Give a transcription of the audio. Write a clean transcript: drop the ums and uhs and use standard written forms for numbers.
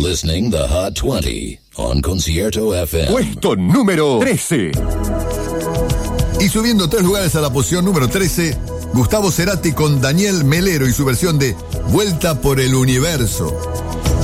listening the Hot 20 on Concierto FM. Puesto número 13. Y subiendo 3 lugares a la posición número 13, Gustavo Cerati con Daniel Melero y su versión de Vuelta por el Universo.